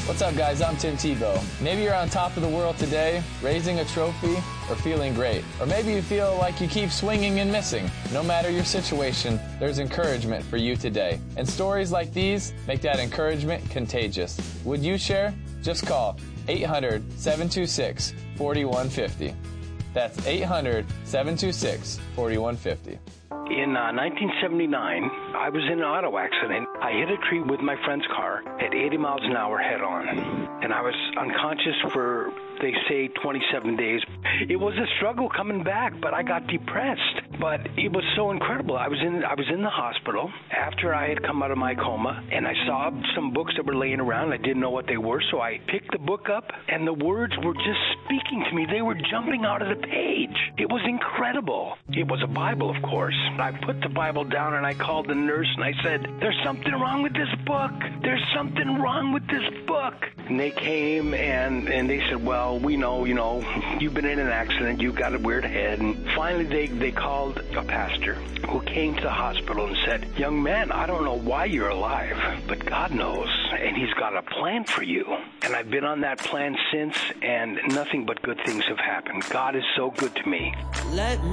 What's up, guys? I'm Tim Tebow. Maybe you're on top of the world today, raising a trophy, or feeling great. Or maybe you feel like you keep swinging and missing. No matter your situation, there's encouragement for you today. And stories like these make that encouragement contagious. Would you share? Just call 800-726-4150. That's 800-726-4150. In 1979, I was in an auto accident. I hit a tree with my friend's car at 80 miles an hour head on. And I was unconscious for, they say, 27 days. It was a struggle coming back, but I got depressed. But it was so incredible. I was in the hospital after I had come out of my coma, and I saw some books that were laying around. I didn't know what they were, so I picked the book up, and the words were just speaking to me. They were jumping out of the page. It was incredible. It was a Bible, of course. I put the Bible down, and I called the nurse, and I said, "There's something wrong with this book. There's something wrong with this book." And they came, and they said, "Well, we know, you've been in an accident. You've got a weird head." And finally, they called a pastor who came to the hospital and said, "Young man, I don't know why you're alive, but God knows, and He's got a plan for you." And I've been on that plan since, and nothing but good things have happened. God is so good to me.